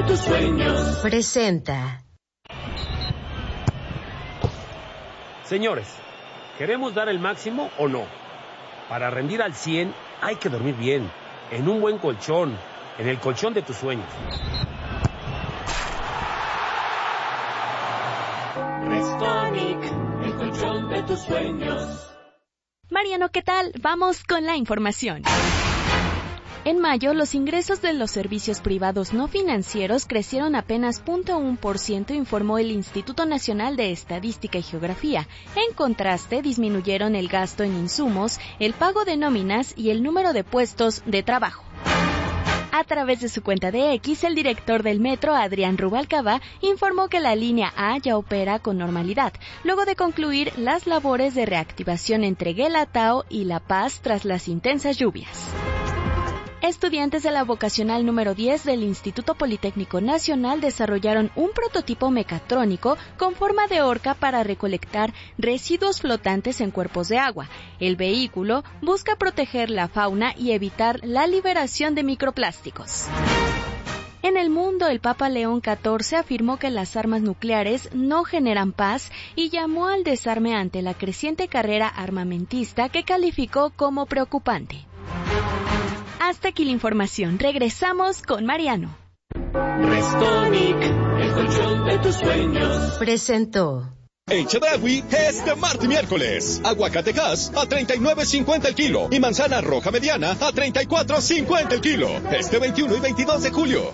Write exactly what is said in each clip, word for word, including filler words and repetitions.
de tus sueños. Presenta. Señores, ¿queremos dar el máximo o no? Para rendir al cien hay que dormir bien, en un buen colchón, en el colchón de tus sueños. Restonic, el colchón de tus sueños. Mariano, ¿qué tal? Vamos con la información. En mayo, los ingresos de los servicios privados no financieros crecieron apenas cero punto uno por ciento, informó el Instituto Nacional de Estadística y Geografía. En contraste, disminuyeron el gasto en insumos, el pago de nóminas y el número de puestos de trabajo. A través de su cuenta de X, el director del metro, Adrián Rubalcaba, informó que la línea A ya opera con normalidad, luego de concluir las labores de reactivación entre Guelatao y La Paz tras las intensas lluvias. Estudiantes de la vocacional número diez del Instituto Politécnico Nacional desarrollaron un prototipo mecatrónico con forma de horca para recolectar residuos flotantes en cuerpos de agua. El vehículo busca proteger la fauna y evitar la liberación de microplásticos. En el mundo, el Papa León catorce afirmó que las armas nucleares no generan paz y llamó al desarme ante la creciente carrera armamentista que calificó como preocupante. Hasta aquí la información. Regresamos con Mariano. Restonic, el colchón de tus sueños. Presentó. En Chedraui, este martes y miércoles, aguacatejas a treinta y nueve cincuenta el kilo y manzana roja mediana a treinta y cuatro cincuenta el kilo. Este veintiuno y veintidós de julio.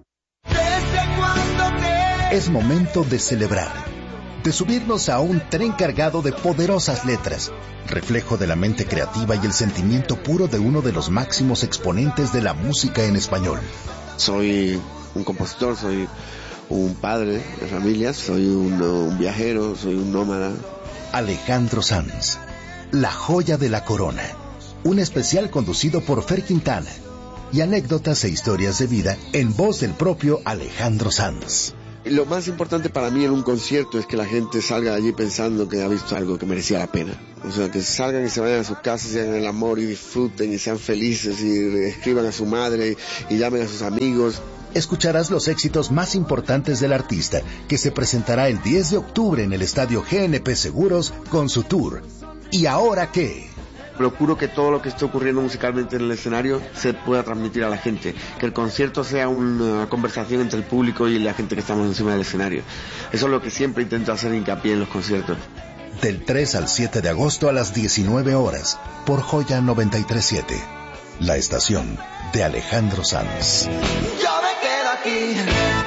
¿Desde cuándo te... Es momento de celebrar, de subirnos a un tren cargado de poderosas letras, reflejo de la mente creativa y el sentimiento puro de uno de los máximos exponentes de la música en español. Soy un compositor, soy un padre de familia, soy un, un viajero, soy un nómada. Alejandro Sanz, la joya de la corona. Un especial conducido por Fer Quintana y anécdotas e historias de vida en voz del propio Alejandro Sanz. Lo más importante para mí en un concierto es que la gente salga de allí pensando que ha visto algo que merecía la pena. O sea, que salgan y se vayan a sus casas y hagan el amor y disfruten y sean felices y escriban a su madre y llamen a sus amigos. Escucharás los éxitos más importantes del artista, que se presentará el diez de octubre en el estadio G N P Seguros con su tour. ¿Y ahora qué? Procuro que todo lo que esté ocurriendo musicalmente en el escenario se pueda transmitir a la gente, que el concierto sea una conversación entre el público y la gente que estamos encima del escenario. Eso es lo que siempre intento hacer hincapié en los conciertos. Del tres al siete de agosto a las diecinueve horas, por Joya noventa y tres punto siete, la estación de Alejandro Sanz. Yo me quedo aquí.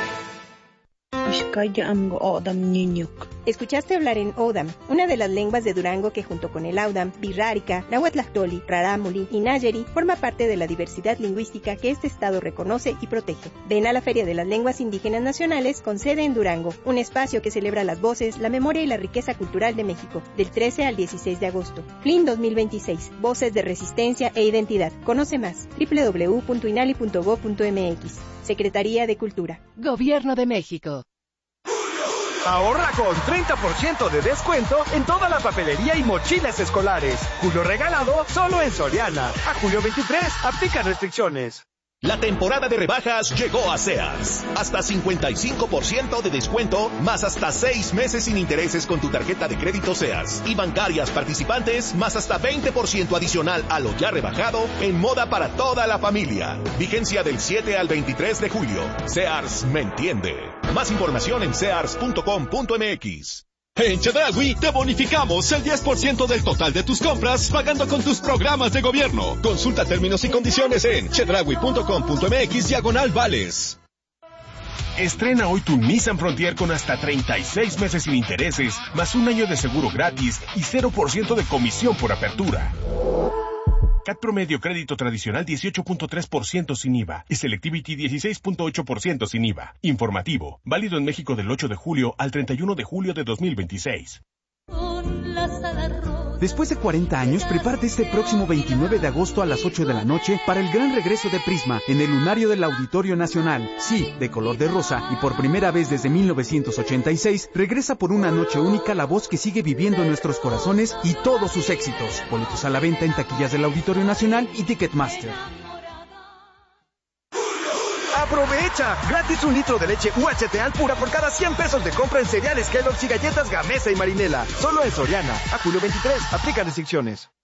Escuchaste hablar en Odam, una de las lenguas de Durango que junto con el Audam, Birrárica, Nahuatlactoli, Rarámuri y Nayeri forma parte de la diversidad lingüística que este estado reconoce y protege. Ven a la Feria de las Lenguas Indígenas Nacionales con sede en Durango, un espacio que celebra las voces, la memoria y la riqueza cultural de México, del trece al dieciséis de agosto. F L I N dos mil veintiséis, Voces de Resistencia e Identidad. Conoce más, doble u doble u doble u punto inali punto gob punto m x. Secretaría de Cultura. Gobierno de México. Ahorra con treinta por ciento de descuento en toda la papelería y mochilas escolares. Julio regalado solo en Soriana. A julio veintitrés, aplica restricciones. La temporada de rebajas llegó a Sears. Hasta cincuenta y cinco por ciento de descuento, más hasta seis meses sin intereses con tu tarjeta de crédito Sears. Y bancarias participantes, más hasta veinte por ciento adicional a lo ya rebajado en moda para toda la familia. Vigencia del siete al veintitrés de julio. Sears me entiende. Más información en sears punto com punto m x. En Chedraui te bonificamos el diez por ciento del total de tus compras pagando con tus programas de gobierno. Consulta términos y condiciones en chedraui punto com punto m x diagonal vales. Estrena hoy tu Nissan Frontier con hasta treinta y seis meses sin intereses, más un año de seguro gratis y cero por ciento de comisión por apertura. C A T promedio crédito tradicional dieciocho punto tres por ciento sin I V A y Selectivity dieciséis punto ocho por ciento sin I V A. Informativo, válido en México del ocho de julio al treinta y uno de julio de dos mil veintiséis. Después de cuarenta años, prepárate este próximo veintinueve de agosto a las ocho de la noche para el gran regreso de Prisma en el lunario del Auditorio Nacional. Sí, de color de rosa, y por primera vez desde mil novecientos ochenta y seis, regresa por una noche única la voz que sigue viviendo en nuestros corazones y todos sus éxitos. Boletos a la venta en taquillas del Auditorio Nacional y Ticketmaster. ¡Aprovecha! Gratis un litro de leche U H T Alpura por cada cien pesos de compra en cereales Kellogg's y galletas Gamesa y Marinela. Solo en Soriana. A julio veintitrés. Aplica restricciones.